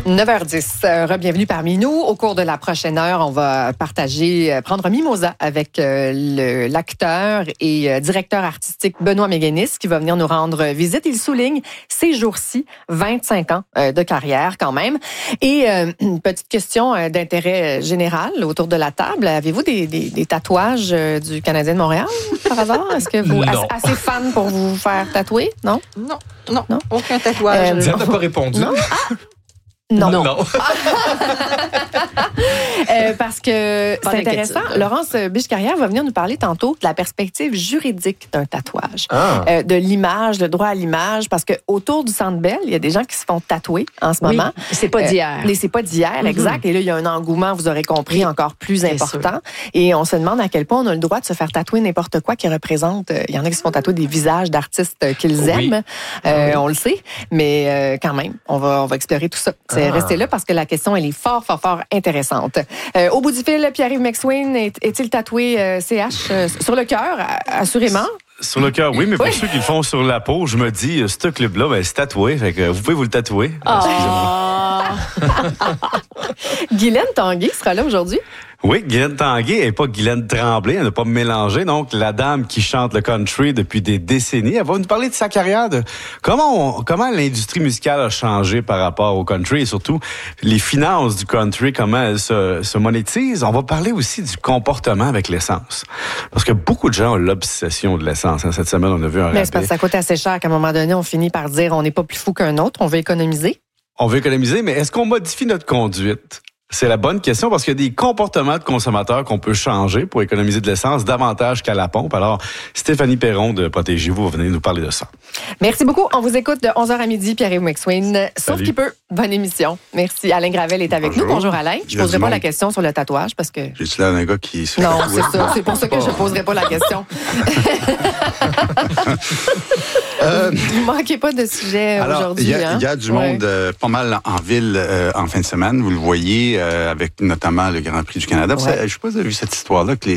9h10. Bienvenue parmi nous. Au cours de la prochaine heure, on va prendre un mimosa avec l'acteur et directeur artistique Benoît Méguénis qui va venir nous rendre visite. Il souligne ces jours-ci 25 ans de carrière quand même. Et une petite question d'intérêt général autour de la table. Avez-vous des tatouages du Canadien de Montréal par hasard? Est-ce que vous assez fan pour vous faire tatouer? Non? Non. Aucun tatouage. Diane n'a pas répondu. Non? Non. Parce que c'est intéressant. Laurence Biche-Carrière va venir nous parler tantôt de la perspective juridique d'un tatouage, de l'image, le droit à l'image, parce que autour du Centre Bell, il y a des gens qui se font tatouer en ce moment. C'est pas d'hier. Mais c'est pas d'hier, exact. Et là, il y a un engouement, vous aurez compris, encore plus important. Et on se demande à quel point on a le droit de se faire tatouer n'importe quoi qui représente. Il y en a qui se font tatouer des visages d'artistes qu'ils aiment. On le sait, mais quand même, on va explorer tout ça. Restez là parce que la question, elle est fort intéressante. Au bout du fil, Pierre-Yves McSween est-il tatoué CH sur le cœur, assurément? Sur le cœur, oui, mais pour ceux qui le font sur la peau, je me dis, ce club-là, c'est tatoué. Fait que vous pouvez vous le tatouer. Excusez-moi. Guylaine Tanguay sera là aujourd'hui. Oui, Guylaine Tanguay et pas Guylaine Tremblay, elle n'a pas mélangé. Donc, la dame qui chante le country depuis des décennies, elle va nous parler de sa carrière, de comment l'industrie musicale a changé par rapport au country et surtout les finances du country, comment elles se monétisent. On va parler aussi du comportement avec l'essence. Parce que beaucoup de gens ont l'obsession de l'essence. Cette semaine, on a vu un Mais c'est parce que ça coûte assez cher qu'à un moment donné, on finit par dire on n'est pas plus fou qu'un autre, on veut économiser. On veut économiser, mais est-ce qu'on modifie notre conduite? C'est la bonne question parce qu'il y a des comportements de consommateurs qu'on peut changer pour économiser de l'essence davantage qu'à la pompe. Alors, Stéphanie Perron de Protégez-vous va venir nous parler de ça. Merci beaucoup. On vous écoute de 11h à midi, Pierre-Yves McSween. Sauf qu'il peut. Bonne émission. Merci. Alain Gravel est avec nous. Bonjour Alain. Je ne poserai pas la question sur le tatouage parce que... J'ai-tu l'air d'un gars qui se fait Non, tatouer? c'est ça. C'est pour ça que je ne poserai pas la question. Vous ne manquez pas de sujet aujourd'hui. Il y a du monde pas mal en ville en fin de semaine. Vous le voyez avec notamment le Grand Prix du Canada. Ouais. Je ne sais pas si vous avez vu cette histoire-là, que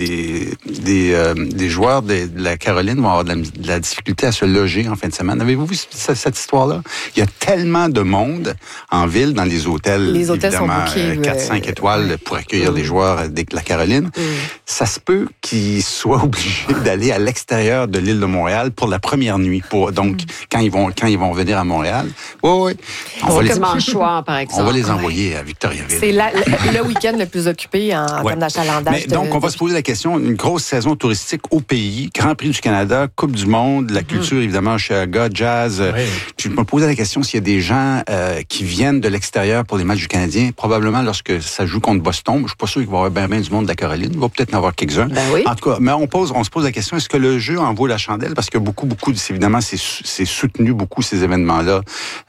des joueurs de la Caroline vont avoir de la difficulté à se loger en fin de semaine. Avez-vous vu cette histoire-là? Il y a tellement de monde en ville, dans les hôtels, évidemment, sont bookés, 4-5 étoiles pour accueillir des joueurs de la Caroline. Ça se peut qu'ils soient obligés d'aller à l'extérieur de l'île de Montréal pour la première nuit. Donc, quand ils vont venir à Montréal, on va les envoyer à Victoriaville. C'est le week-end le plus occupé en termes d'achalandage. Donc, on va se poser la question, une grosse saison touristique au pays, Grand Prix du Canada, Coupe du Monde, la culture, évidemment, Osheaga, jazz. Je me posais la question s'il y a des gens qui viennent de l'extérieur pour les matchs du Canadien, probablement lorsque ça joue contre Boston. Je suis pas sûr qu'il va y avoir bien du monde de la Caroline. Il va peut-être en avoir quelques-uns. En tout cas, mais on se pose la question, est-ce que le jeu en vaut la chandelle? Parce que beaucoup, évidemment, c'est soutenu beaucoup ces événements-là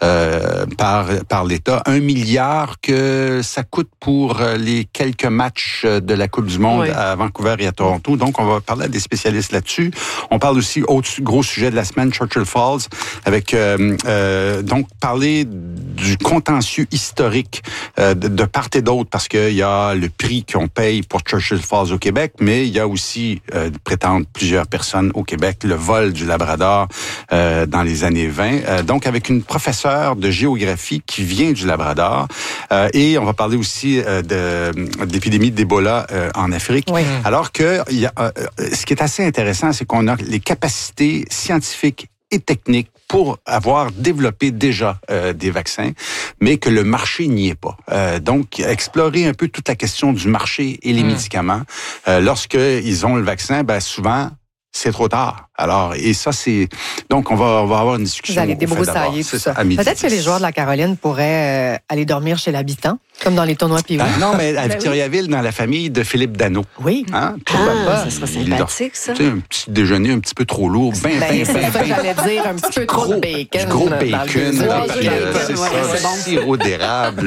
par l'État. 1 milliard que ça coûte pour les quelques matchs de la Coupe du Monde à Vancouver et à Toronto. Donc, on va parler à des spécialistes là-dessus. On parle aussi, autre gros sujet de la semaine, Churchill Falls, avec donc parler du contentieux historique de part et d'autre, parce qu'il y a le prix qu'on paye pour Churchill Falls au Québec, mais il y a aussi, prétendent plusieurs personnes au Québec, le vol du Labrador dans les années 20. Donc, avec une professeure de géographie qui vient du Labrador. Et on va parler aussi de l'épidémie d'Ebola en Afrique. Alors que ce qui est assez intéressant, c'est qu'on a les capacités scientifiques et techniques pour avoir développé déjà des vaccins, mais que le marché n'y est pas. Donc, explorer un peu toute la question du marché et les médicaments. Lorsqu'ils ont le vaccin, souvent, c'est trop tard. Alors, et ça, c'est... Donc, on va avoir une discussion. Vous allez débroussailler tout ça. Peut-être que les joueurs de la Caroline pourraient aller dormir chez l'habitant, comme dans les tournois Pee-Wee. Non, mais à Victoriaville, dans la famille de Philippe Dano. Oui. Hein? Ça serait sympathique, ça. Un petit déjeuner un petit peu trop lourd. C'est ça que j'allais dire, un petit peu trop de bacon. Du gros bacon. C'est ça, sirop d'érable.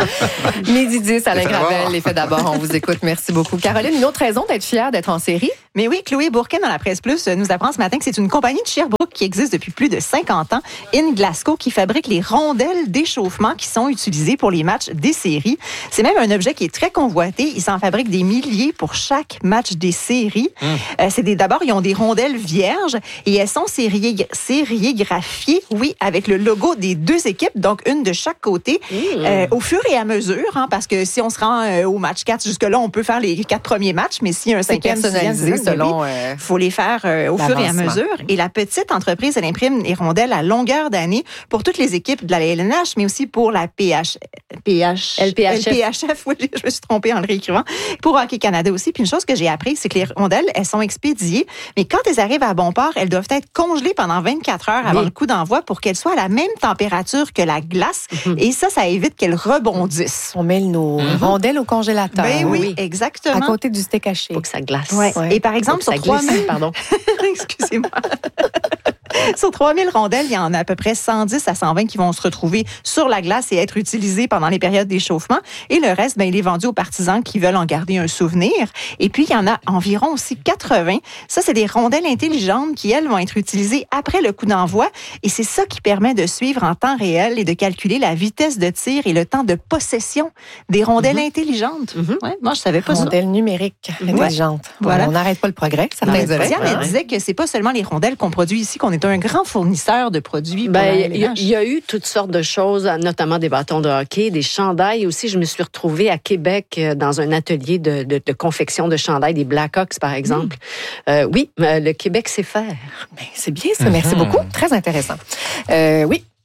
Midi 10, Alain Gravel, les faits d'abord, on vous écoute. Merci beaucoup. Caroline, une autre raison d'être fière d'être en série? Mais oui, Chloé Bourquin dans la Presse Plus nous apprend ce matin que c'est une compagnie de Sherbrooke qui existe depuis plus de 50 ans, In Glasgow, qui fabrique les rondelles d'échauffement qui sont utilisées pour les matchs des séries. C'est même un objet qui est très convoité. Ils s'en fabriquent des milliers pour chaque match des séries. D'abord, ils ont des rondelles vierges et elles sont sérigraphiées, oui, avec le logo des deux équipes, donc une de chaque côté, au fur et à mesure, parce que si on se rend au match 4, jusque-là, on peut faire les 4 premiers matchs, mais s'il y a un 5e, personnalisé selon... faut les faire au fur et à mesure. Et la petite entreprise, elle imprime les rondelles à longueur d'année pour toutes les équipes de la LNH, mais aussi pour la LPHF, oui, je me suis trompée en le réécrivant, pour Hockey Canada aussi. Puis une chose que j'ai appris, c'est que les rondelles, elles sont expédiées, mais quand elles arrivent à bon port, elles doivent être congelées pendant 24 heures avant le coup d'envoi pour qu'elles soient à la même température que la glace. Et ça évite qu'elles rebondissent. On met nos rondelles au congélateur. Ben oui, exactement. À côté du steak haché. Faut que ça glace. Ouais. Et par exemple, sur 3000... Pardon. Excusez-moi. Sur 3000 rondelles, il y en a à peu près 110 à 120 qui vont se retrouver sur la glace et être utilisées pendant les périodes d'échauffement. Et le reste, il est vendu aux partisans qui veulent en garder un souvenir. Et puis, il y en a environ aussi 80. Ça, c'est des rondelles intelligentes qui, elles, vont être utilisées après le coup d'envoi. Et c'est ça qui permet de suivre en temps réel et de calculer la vitesse de tir et le temps de possession des rondelles intelligentes. Ouais, moi, je savais pas ça. Rondelles numériques intelligentes. Voilà. On n'arrête pas le progrès, certains diraient. Diane disait que c'est pas seulement les rondelles qu'on produit ici, qu'on est un grand fournisseur de produits. Il y a eu toutes sortes de choses, notamment des bâtons de hockey, des chandails aussi. Je me suis retrouvée à Québec dans un atelier de confection de chandails, des Blackhawks, par exemple. Oui, le Québec sait faire. Ben, c'est bien ça. Merci beaucoup. Très intéressant. Oui.